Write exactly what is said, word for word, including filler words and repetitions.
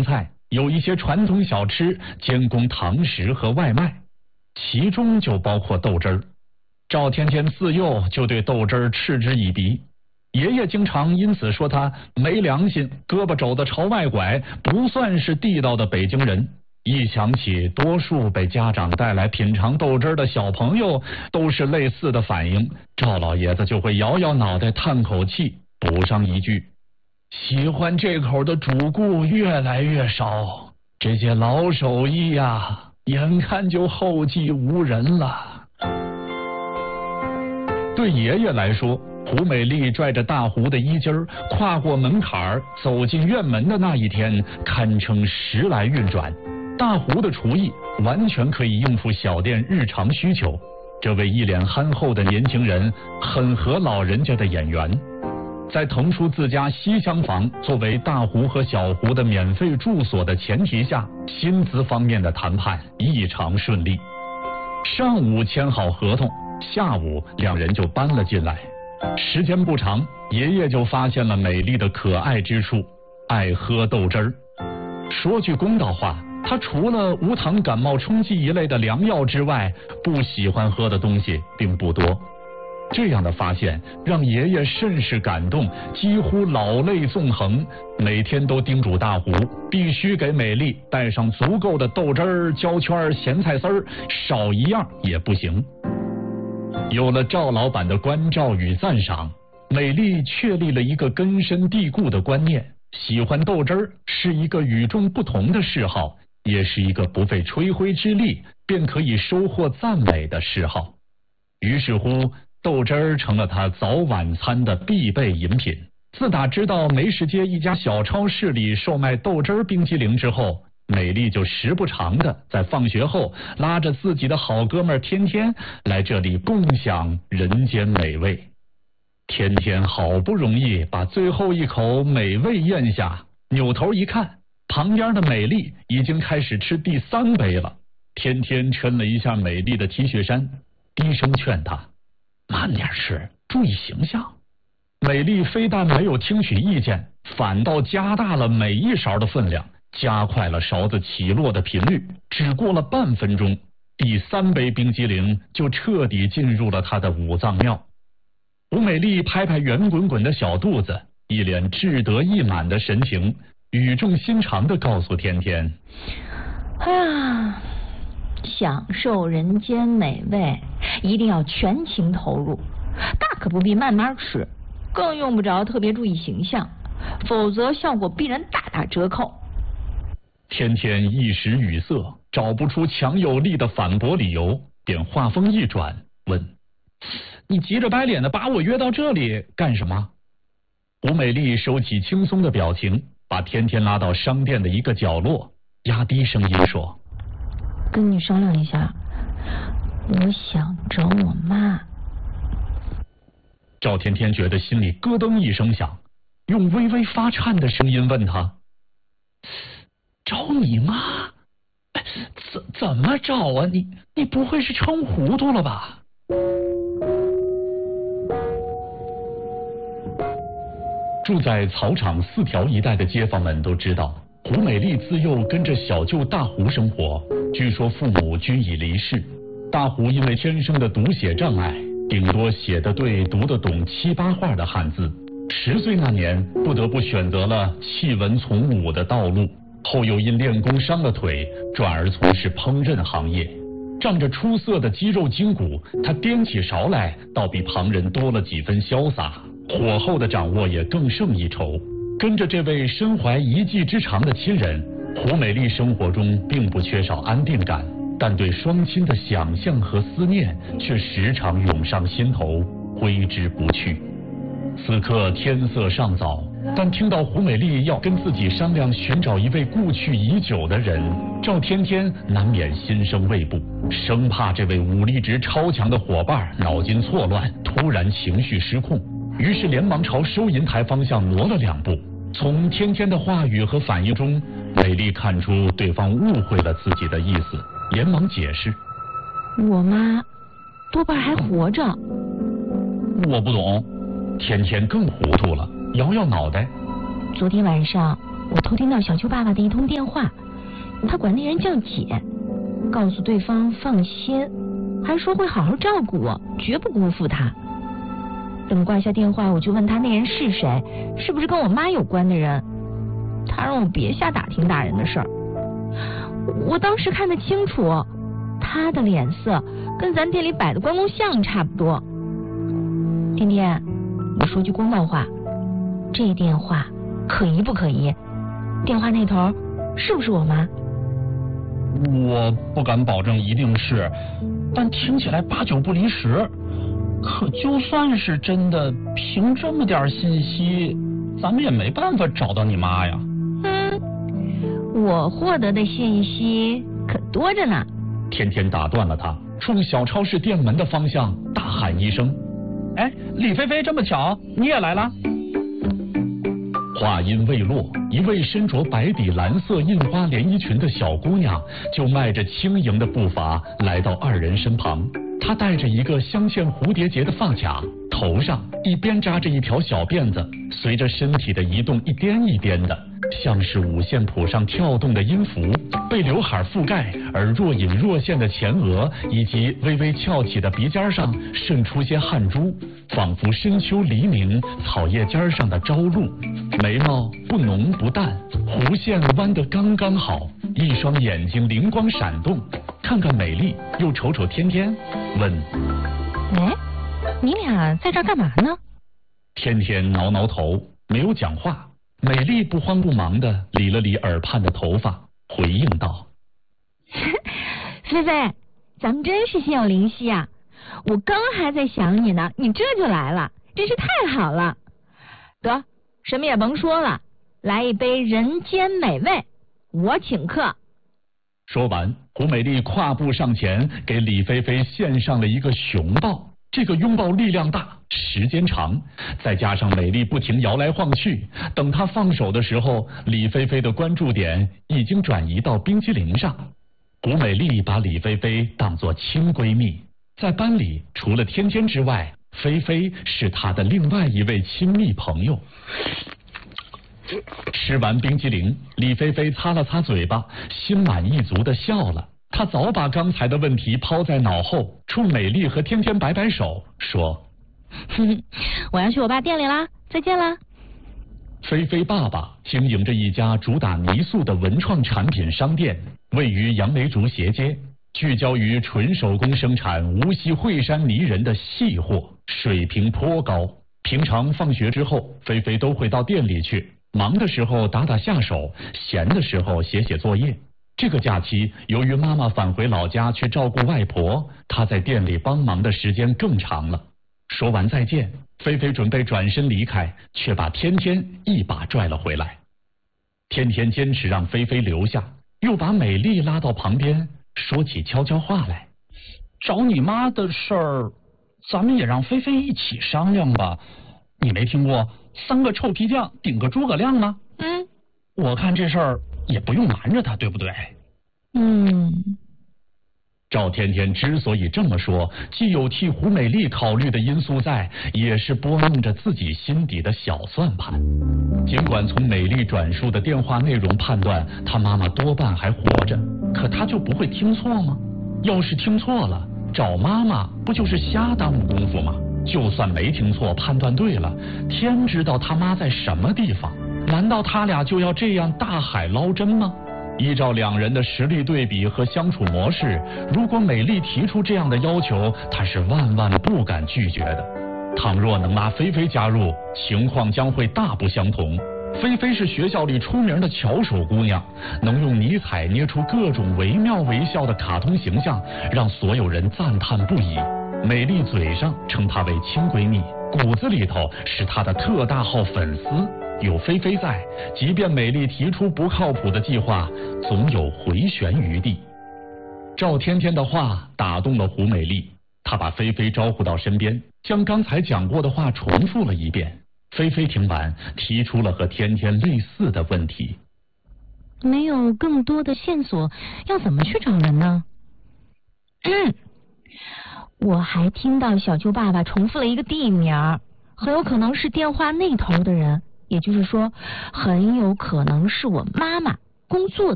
菜，有一些传统小吃兼供堂食和外卖，其中就包括豆汁儿。赵天天自幼就对豆汁儿嗤之以鼻，爷爷经常因此说他没良心，胳膊肘子朝外拐，不算是地道的北京人。一想起多数被家长带来品尝豆汁儿的小朋友都是类似的反应，赵老爷子就会摇摇脑袋叹口气，补上一句：喜欢这口的主顾越来越少，这些老手艺呀，眼看就后继无人了。对爷爷来说，胡美丽拽着大胡的衣襟儿跨过门槛儿走进院门的那一天，堪称时来运转。大胡的厨艺完全可以应付小店日常需求，这位一脸憨厚的年轻人很合老人家的眼缘。在腾出自家西厢房作为大胡和小胡的免费住所的前提下，薪资方面的谈判异常顺利。上午签好合同，下午两人就搬了进来。时间不长，爷爷就发现了美丽的可爱之处，爱喝豆汁儿。说句公道话，他除了无糖感冒冲剂一类的良药之外，不喜欢喝的东西并不多。这样的发现让爷爷甚是感动，几乎老泪纵横，每天都叮嘱大胡必须给美丽带上足够的豆汁儿、焦圈、咸菜丝儿，少一样也不行。有了赵老板的关照与赞赏，美丽确立了一个根深蒂固的观念：喜欢豆汁儿是一个与众不同的嗜好，也是一个不费吹灰之力便可以收获赞美的嗜好。于是乎，豆汁儿成了他早晚餐的必备饮品。自打知道梅市街一家小超市里售卖豆汁儿冰激凌之后，美丽就时不常的在放学后拉着自己的好哥们儿天天来这里共享人间美味。天天好不容易把最后一口美味咽下，扭头一看，旁边的美丽已经开始吃第三杯了。天天抻了一下美丽的 T 恤衫，低声劝她慢点吃，注意形象。美丽非但没有听取意见，反倒加大了每一勺的分量，加快了勺子起落的频率。只过了半分钟，第三杯冰激凌就彻底进入了她的五脏庙。吴美丽拍拍圆滚滚的小肚子，一脸志得意满的神情，语重心长地告诉天天： 哎呀，享受人间美味一定要全情投入，大可不必慢慢吃，更用不着特别注意形象，否则效果必然大打折扣。 天天一时语塞，找不出强有力的反驳理由，便话锋一转问：你急着白脸的把我约到这里干什么？吴美丽收起轻松的表情，把天天拉到商店的一个角落，压低声音说： 跟你商量一下，我想找我妈。 赵天天觉得心里咯噔一声响，用微微发颤的声音问他：找你妈？怎怎么找啊？你你不会是撑糊涂了吧？住在草场四条一带的街坊们都知道，胡美丽自幼跟着小舅大胡生活，据说父母均已离世。大胡因为天生的读写障碍，顶多写得对读得懂七八画的汉字，十岁那年不得不选择了弃文从武的道路，后又因练功伤了腿，转而从事烹饪行业。仗着出色的肌肉筋骨，他掂起勺来倒比旁人多了几分潇洒，火候的掌握也更胜一筹。跟着这位身怀一技之长的亲人，胡美丽生活中并不缺少安定感，但对双亲的想象和思念却时常涌上心头，挥之不去。此刻天色尚早，但听到胡美丽要跟自己商量寻找一位故去已久的人，赵天天难免心生畏怖，生怕这位武力值超强的伙伴脑筋错乱，突然情绪失控，于是连忙朝收银台方向挪了两步。从天天的话语和反应中，美丽看出对方误会了自己的意思，连忙解释： 我妈多半还活着。 我不懂。天天更糊涂了，摇摇脑袋： 昨天晚上我偷听到小邱爸爸的一通电话，他管那人叫姐，告诉对方放心，还说会好好照顾我，绝不辜负他。等挂下电话，我就问他那人是谁，是不是跟我妈有关的人。他让我别瞎打听大人的事儿。我当时看得清楚，他的脸色跟咱店里摆的关公像差不多。天天，我说句公道话，这电话可疑不可疑？电话那头是不是我妈？ 我不敢保证一定是，但听起来八九不离十。可就算是真的，凭这么点信息，咱们也没办法找到你妈呀。 嗯，我获得的信息可多着呢。 天天打断了他，冲小超市店门的方向大喊一声：“ 哎，李菲菲，这么巧，你也来了？” 话音未落，一位身着白底蓝色印花连衣裙的小姑娘就迈着轻盈的步伐来到二人身旁。她戴着一个镶嵌蝴蝶结的发卡，头上一边扎着一条小辫子，随着身体的移动一颠一颠的，像是五线谱上跳动的音符。被刘海覆盖而若隐若现的前额以及微微翘起的鼻尖上渗出些汗珠，仿佛深秋黎明草叶尖上的朝露。眉毛不浓不淡，弧线弯得刚刚好，一双眼睛灵光闪动，看看美丽又瞅瞅天天，问：“ 哎，你俩在这儿干嘛呢？” 天天挠挠头，没有讲话。美丽不慌不忙地理了理耳畔的头发，回应道：“ 菲菲，咱们真是心有灵犀啊！我刚还在想你呢，你这就来了，真是太好了。得，什么也甭说了，来一杯人间美味，我请客。” 说完，胡美丽跨步上前，给李菲菲献上了一个熊抱。这个拥抱力量大，时间长，再加上美丽不停摇来晃去，等她放手的时候，李菲菲的关注点已经转移到冰激凌上。胡美丽把李菲菲当作亲闺蜜，在班里除了天天之外，菲菲是她的另外一位亲密朋友。吃完冰激凌，李菲菲擦了擦嘴巴，心满意足地笑了。她早把刚才的问题抛在脑后，冲美丽和天天摆摆手，说：“ 哼，我要去我爸店里啦，再见啦。” 菲菲爸爸经营着一家主打泥塑的文创产品商店，位于杨梅竹斜街，聚焦于纯手工生产无锡惠山泥人的细货，水平颇高。平常放学之后，菲菲都会到店里去，忙的时候打打下手，闲的时候写写作业。这个假期，由于妈妈返回老家去照顾外婆，她在店里帮忙的时间更长了。说完再见，菲菲准备转身离开，却把天天一把拽了回来。天天坚持让菲菲留下，又把美丽拉到旁边，说起悄悄话来：“ 找你妈的事儿，咱们也让菲菲一起商量吧。你没听过三个臭皮匠顶个诸葛亮吗？ 嗯， 我看这事儿也不用瞒着他，对不对？” 嗯。 赵天天之所以这么说，既有替胡美丽考虑的因素在，也是拨弄着自己心底的小算盘。尽管从美丽转述的电话内容判断，她妈妈多半还活着，可她就不会听错吗？要是听错了，找妈妈不就是瞎耽误功夫吗？就算没听错，判断对了，天知道他妈在什么地方？难道他俩就要这样大海捞针吗？依照两人的实力对比和相处模式，如果美丽提出这样的要求，他是万万不敢拒绝的。倘若能拉菲菲加入，情况将会大不相同。菲菲是学校里出名的巧手姑娘，能用泥彩捏出各种惟妙惟肖的卡通形象，让所有人赞叹不已。美丽嘴上称她为亲闺蜜，骨子里头是她的特大号粉丝。有菲菲在，即便美丽提出不靠谱的计划，总有回旋余地。赵天天的话打动了胡美丽，她把菲菲招呼到身边，将刚才讲过的话重复了一遍。菲菲听完，提出了和天天类似的问题： 没有更多的线索，要怎么去找人呢？嗯，我还听到小舅爸爸重复了一个地名，很有可能是电话那头的人。 也就是说，很有可能是我妈妈工作